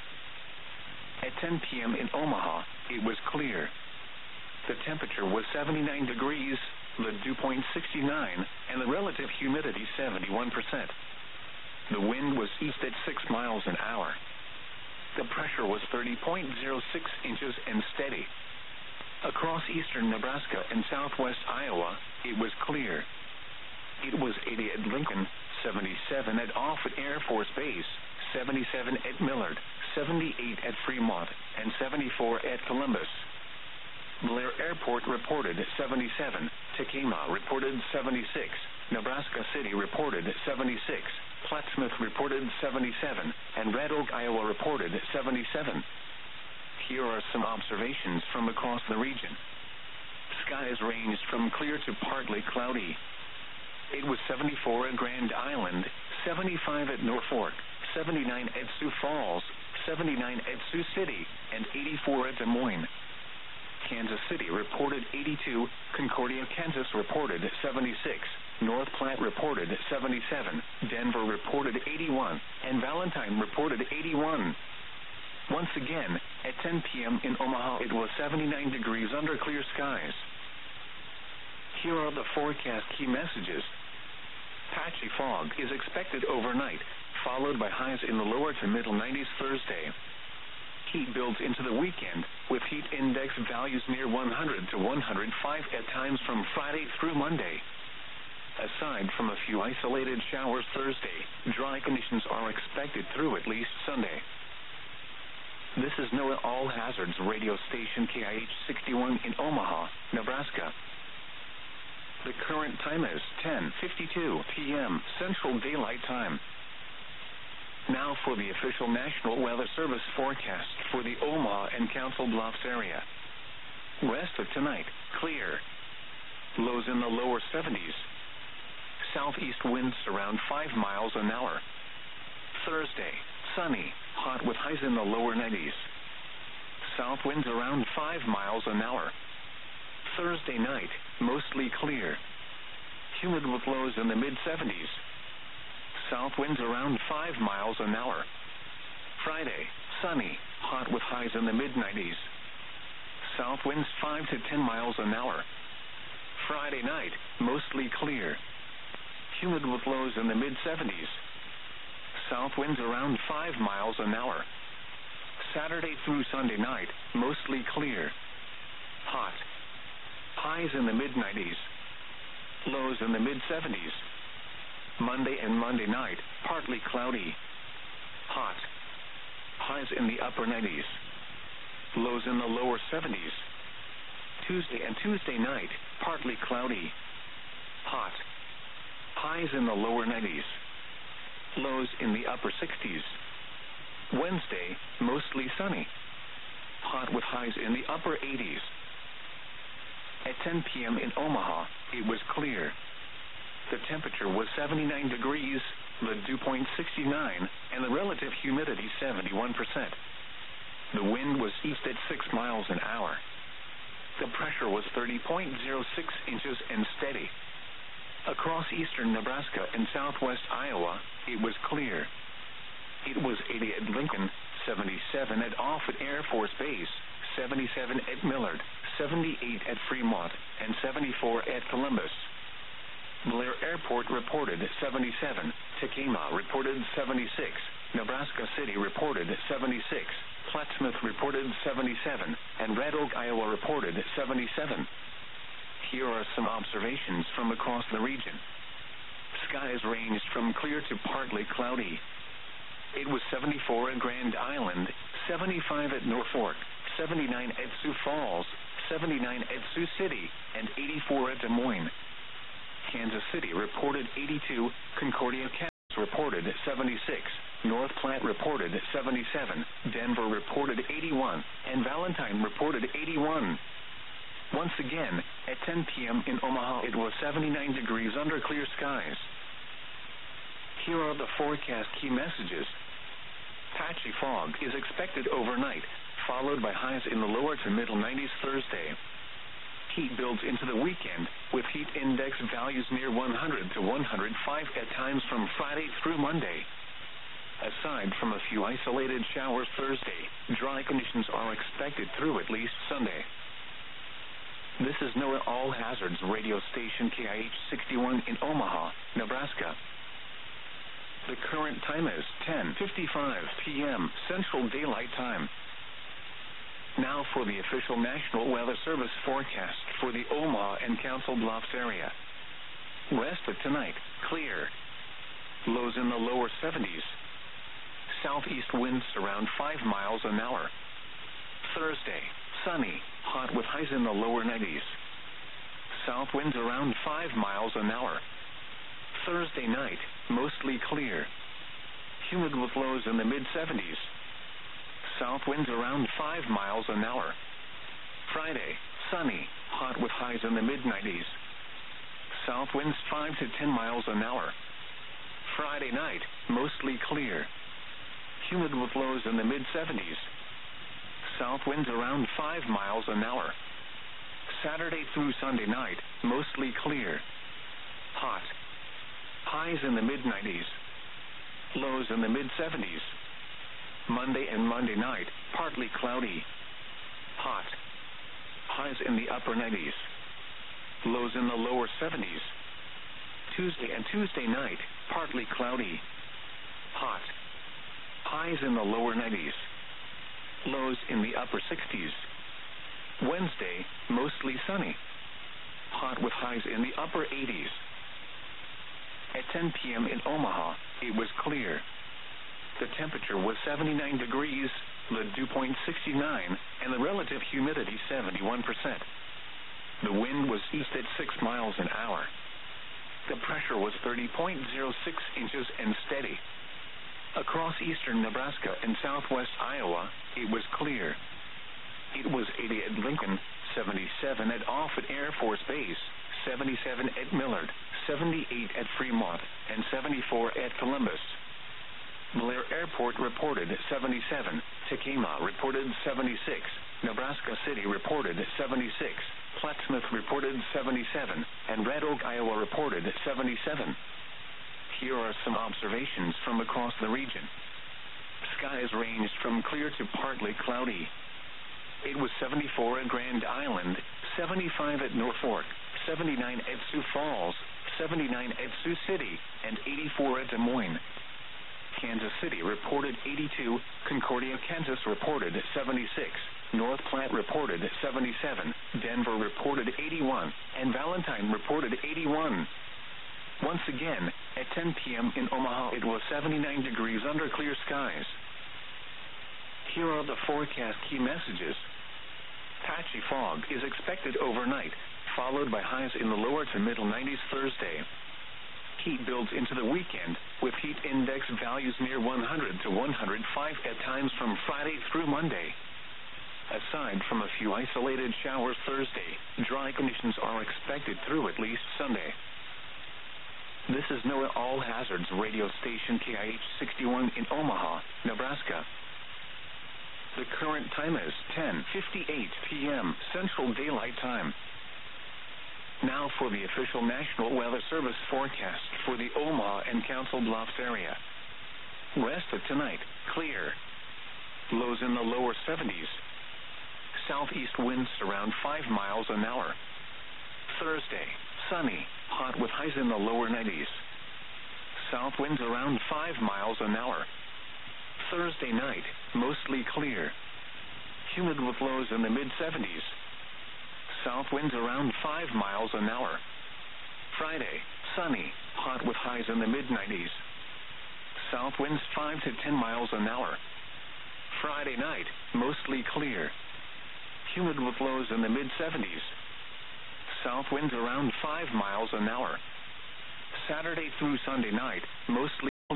Speaker 1: At ten p.m. in Omaha, it was clear. The temperature was seventy-nine degrees, the dew point sixty-nine, and the relative humidity seventy-one percent. The wind was east at six miles an hour. The pressure was thirty point zero six inches and steady. Across eastern Nebraska and southwest Iowa, it was clear. It was eighty at Lincoln, seventy-seven at Offutt Air Force Base, seventy-seven at Millard, seventy-eight at Fremont, and seventy-four at Columbus. Blair Airport reported seventy-seven, Tekamah reported seventy-six, Nebraska City reported seventy-six, Plattsmouth reported seventy-seven, and Red Oak, Iowa reported seventy-seven. Here are some observations from across the region. Skies ranged from clear to partly cloudy. It was seventy-four at Grand Island, seventy-five at Norfolk, seventy-nine at Sioux Falls, seventy-nine at Sioux City, and eighty-four at Des Moines. Kansas City reported eighty-two, Concordia, Kansas reported seventy-six, North Platte reported seventy-seven, Denver reported eighty-one, and Valentine reported eighty-one. Once again, at ten p.m. in Omaha, it was seventy-nine degrees under clear skies. Here are the forecast key messages. Patchy fog is expected overnight, followed by highs in the lower to middle nineties Thursday. Heat builds into the weekend, with heat index values near one hundred to one hundred five at times from Friday through Monday. Aside from a few isolated showers Thursday, dry conditions are expected through at least Sunday. This is NOAA All Hazards radio station K I H sixty-one in Omaha, Nebraska. The current time is ten fifty-two p.m. Central Daylight Time. Now for the official National Weather Service forecast for the Omaha and Council Bluffs area. Rest of tonight, clear. Lows in the lower seventies. Southeast winds around five miles an hour. Thursday, sunny, hot with highs in the lower nineties. South winds around five miles an hour. Thursday night, mostly clear. Humid with lows in the mid seventies. South winds around five miles an hour. Friday, sunny, hot with highs in the mid nineties. South winds five to ten miles an hour. Friday night, mostly clear. Humid with lows in the mid seventies. South winds around five miles an hour. Saturday through Sunday night, mostly clear. Hot. Highs in the mid nineties. Lows in the mid seventies. Monday and Monday night, partly cloudy. Hot. Highs in the upper nineties. Lows in the lower seventies. Tuesday and Tuesday night, partly cloudy. Hot. Highs in the lower nineties. Lows in the upper sixties. Wednesday, mostly sunny. Hot with highs in the upper eighties. At ten p.m. in Omaha, it was clear. The temperature was seventy-nine degrees, the dew point sixty-nine, and the relative humidity seventy-one percent. The wind was east at six miles an hour. The pressure was thirty point zero six inches and steady. Across eastern Nebraska and southwest Iowa, it was clear. It was eighty at Lincoln, seventy-seven at Offutt Air Force Base, seventy-seven at Millard, seventy-eight at Fremont, and seventy-four at Columbus. Blair Airport reported seventy-seven, Tekamah reported seventy-six, Nebraska City reported seventy-six, Plattsmouth reported seventy-seven, and Red Oak, Iowa reported seventy-seven. Here are some observations from across the region. Skies ranged from clear to partly cloudy. It was seventy-four at Grand Island, seventy-five at Norfolk, seventy-nine at Sioux Falls, seventy-nine at Sioux City, and eighty-four at Des Moines. Kansas City reported eighty-two, Concordia, Kansas reported seventy-six. North Platte reported seventy-seven. Denver reported eighty-one. And Valentine reported eighty-one. Once again, at ten p.m. in Omaha, it was seventy-nine degrees under clear skies. Here are the forecast key messages. Patchy fog is expected overnight, followed by highs in the lower to middle nineties Thursday. Heat builds into the weekend, with heat index values near one hundred to one hundred five at times from Friday through Monday. Aside from a few isolated showers Thursday, dry conditions are expected through at least Sunday. This is NOAA All Hazards radio station K I H sixty-one in Omaha, Nebraska. The current time is ten fifty-five p.m. Central Daylight Time. Now for the official National Weather Service forecast for the Omaha and Council Bluffs area. West of tonight, clear. Lows in the lower seventies. Southeast winds around five miles an hour. Thursday, sunny, hot with highs in the lower nineties. South winds around five miles an hour. Thursday night, mostly clear. Humid with lows in the mid-seventies. South winds around five miles an hour. Friday, sunny, hot with highs in the mid-nineties. South winds five to ten miles an hour. Friday night, mostly clear. Humid with lows in the mid-seventies. South winds around five miles an hour. Saturday through Sunday night, mostly clear. Hot. Highs in the mid-nineties. Lows in the mid-seventies. Monday and Monday night, partly cloudy. Hot. Highs in the upper nineties. Lows in the lower seventies. Tuesday and Tuesday night, partly cloudy. Hot. Highs in the lower nineties. Lows in the upper sixties. Wednesday, mostly sunny. Hot with highs in the upper eighties. At ten p.m. in Omaha, it was clear. The temperature was seventy-nine degrees, the dew point sixty-nine, and the relative humidity seventy-one percent. The wind was east at six miles an hour. The pressure was thirty point zero six inches and steady. Across eastern Nebraska and southwest Iowa, it was clear. It was eighty at Lincoln, seventy-seven at Offutt Air Force Base, seventy-seven at Millard, seventy-eight at Fremont, and seventy-four at Columbus. Blair Airport reported seventy-seven, Tekamah reported seventy-six, Nebraska City reported seventy-six, Plattsmouth reported seventy-seven, and Red Oak, Iowa reported seventy-seven. Here are some observations from across the region. Skies ranged from clear to partly cloudy. It was seventy-four at Grand Island, seventy-five at Norfolk, seventy-nine at Sioux Falls, seventy-nine at Sioux City, and eighty-four at Des Moines. Kansas City reported eighty-two, Concordia, Kansas reported seventy-six, North Platte reported seventy-seven, Denver reported eighty-one, and Valentine reported eighty-one. Once again, at ten p.m. in Omaha, it was seventy-nine degrees under clear skies. Here are the forecast key messages. Patchy fog is expected overnight, followed by highs in the lower to middle nineties Thursday. Heat builds into the weekend, with heat index values near one hundred to one hundred five at times from Friday through Monday. Aside from a few isolated showers Thursday, dry conditions are expected through at least Sunday. This is NOAA All Hazards radio station K I H sixty-one in Omaha, Nebraska. The current time is ten fifty-eight p.m. Central Daylight Time. Now for the official National Weather Service forecast for the Omaha and Council Bluffs area. West of tonight, clear. Lows in the lower seventies. Southeast winds around five miles an hour. Thursday, sunny, hot with highs in the lower nineties. South winds around five miles an hour. Thursday night, mostly clear. Humid with lows in the mid-seventies. South winds around five miles an hour. Friday, sunny, hot with highs in the mid-nineties. South winds five to ten miles an hour. Friday night, mostly clear. Humid with lows in the mid-seventies. South winds around five miles an hour. Saturday through Sunday night, mostly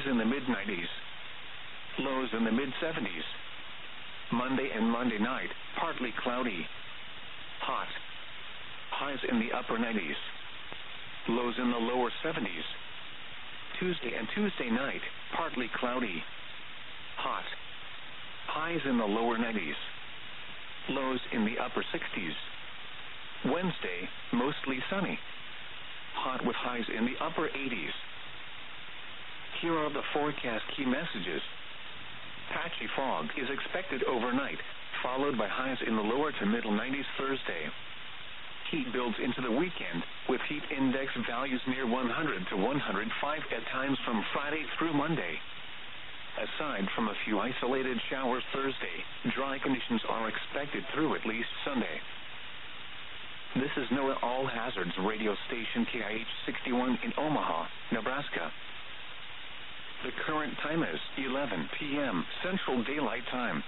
Speaker 1: in the mid nineties. Lows in the mid seventies. Monday and Monday night, partly cloudy. Hot. Highs in the upper nineties. Lows in the lower seventies. Tuesday and Tuesday night, partly cloudy. Hot. Highs in the lower nineties. Lows in the upper sixties. Wednesday, mostly sunny. Hot with highs in the upper eighties. Here are the forecast key messages. Patchy fog is expected overnight, followed by highs in the lower to middle nineties Thursday. Heat builds into the weekend, with heat index values near one hundred to one hundred five at times from Friday through Monday. Aside from a few isolated showers Thursday, dry conditions are expected through at least Sunday. This is NOAA All Hazards radio station K I H sixty-one in Omaha, Nebraska. The current time is eleven p.m. Central Daylight Time.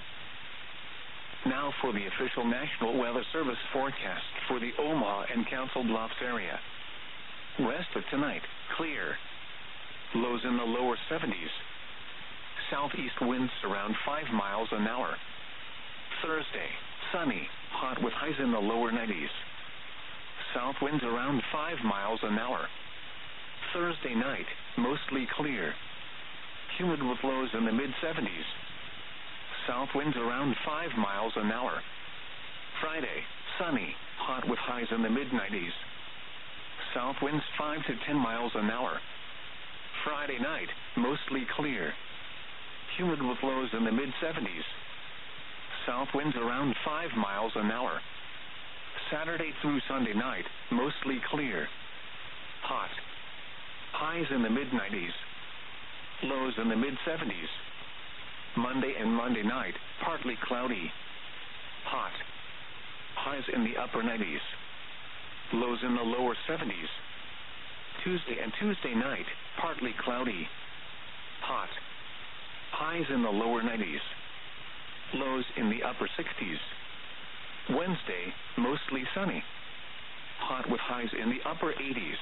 Speaker 1: Now for the official National Weather Service forecast for the Omaha and Council Bluffs area. Rest of tonight, clear. Lows in the lower seventies. Southeast winds around five miles an hour. Thursday, sunny, hot with highs in the lower nineties. South winds around five miles an hour. Thursday night, mostly clear. Humid with lows in the mid seventies. South winds around five miles an hour. Friday, sunny, hot with highs in the mid nineties. South winds five to ten miles an hour. Friday night, mostly clear. Humid with lows in the mid seventies. South winds around five miles an hour. Saturday through Sunday night, mostly clear. Hot. Highs in the mid nineties. Lows in the mid seventies. Monday and Monday night, partly cloudy. Hot. Highs in the upper nineties. Lows in the lower seventies. Tuesday and Tuesday night, partly cloudy. Hot. Highs in the lower nineties. Lows in the upper sixties. Wednesday, mostly sunny. Hot with highs in the upper eighties.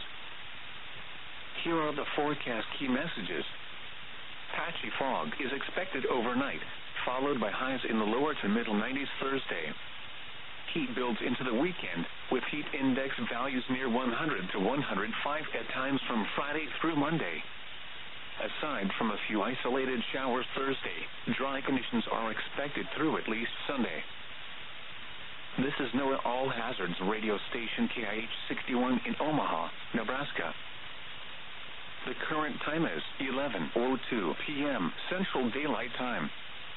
Speaker 1: Here are the forecast key messages. Patchy fog is expected overnight, followed by highs in the lower to middle nineties Thursday. Heat builds into the weekend, with heat index values near one hundred to one hundred five at times from Friday through Monday. Aside from a few isolated showers Thursday, dry conditions are expected through at least Sunday. This is NOAA All Hazards radio station K I H sixty-one in Omaha, Nebraska. The current time is eleven oh two p.m. Central Daylight Time.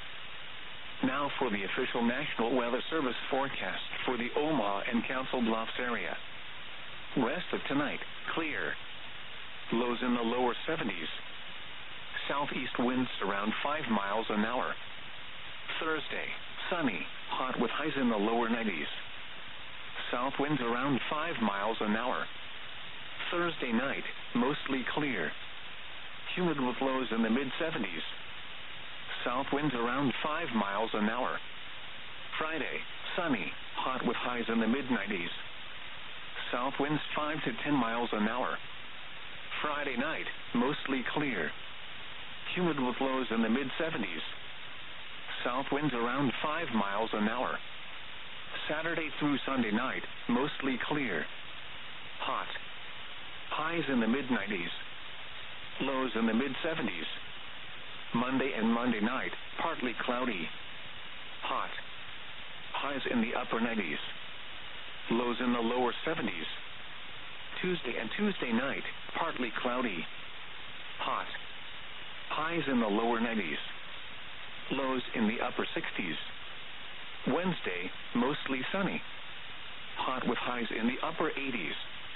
Speaker 1: Now for the official National Weather Service forecast for the Omaha and Council Bluffs area. Rest of tonight, clear. Lows in the lower seventies. Southeast winds around five miles an hour. Thursday, sunny, hot with highs in the lower nineties. South winds around five miles an hour. Thursday night, mostly clear. Humid with lows in the mid seventies. South winds around five miles an hour. Friday, sunny, hot with highs in the mid nineties. South winds five to ten miles an hour. Friday night, mostly clear. Humid with lows in the mid seventies. South winds around five miles an hour. Saturday through Sunday night, mostly clear. Hot. Highs in the mid nineties. Lows in the mid seventies. Monday and Monday night, partly cloudy. Hot. Highs in the upper nineties. Lows in the lower seventies. Tuesday and Tuesday night, partly cloudy. Hot. Highs in the lower nineties. Lows in the upper sixties. Wednesday, mostly sunny. Hot with highs in the upper eighties.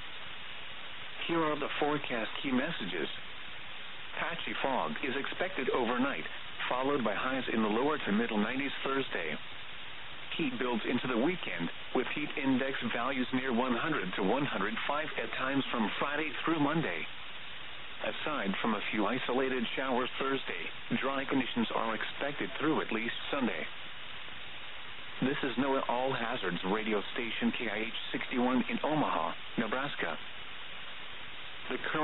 Speaker 1: Here are the forecast key messages. Patchy fog is expected overnight, followed by highs in the lower to middle nineties Thursday. Heat builds into the weekend, with heat index values near one hundred to one hundred five at times from Friday through Monday. Aside from a few isolated showers Thursday, dry conditions are expected through at least Sunday. This is NOAA All Hazards radio station K I H sixty-one in Omaha, Nebraska. The current